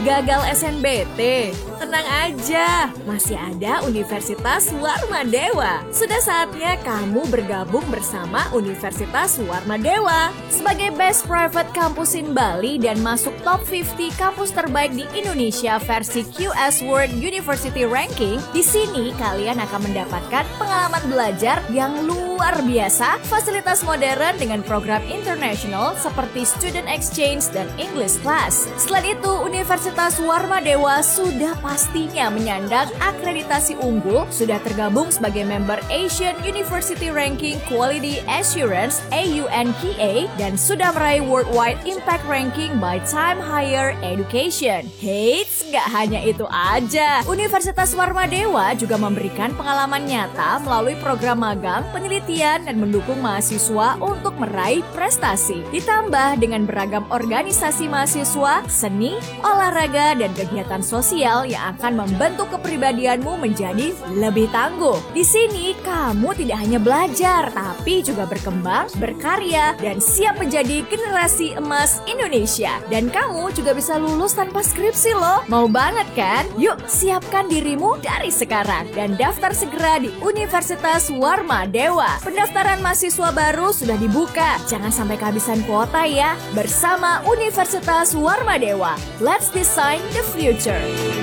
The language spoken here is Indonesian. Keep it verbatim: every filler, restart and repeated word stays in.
Gagal S N B T? Tenang aja, masih ada Universitas Warmadewa. Sudah saatnya kamu bergabung bersama Universitas Warmadewa sebagai Best Private Campus in Bali dan masuk top lima puluh kampus terbaik di Indonesia versi Q S World University Ranking. Di sini kalian akan mendapatkan pengalaman belajar yang luar biasa, fasilitas modern dengan program internasional seperti Student Exchange dan English Class. Selain itu, Universitas Warmadewa sudah pastinya menyandang akreditasi unggul, sudah tergabung sebagai member Asian University Ranking Quality Assurance A U N Q A dan sudah meraih Worldwide Impact Ranking by Time Higher Education. Heits, gak hanya itu aja. Universitas Warmadewa juga memberikan pengalaman nyata melalui program magang, penelitian, dan mendukung mahasiswa untuk meraih prestasi. Ditambah dengan beragam organisasi mahasiswa, seni, olahraga, dan kegiatan sosial yang akan membentuk kepribadianmu menjadi lebih tangguh. Di sini, kamu tidak hanya belajar, tapi juga berkembang, berkarya, dan siap menjadi generasi emas Indonesia. Dan kamu juga bisa lulus tanpa skripsi loh. Mau banget kan? Yuk, siapkan dirimu dari sekarang dan daftar segera di Universitas Warmadewa. Pendaftaran mahasiswa baru sudah dibuka. Jangan sampai kehabisan kuota ya. Bersama Universitas Warmadewa, let's design the future.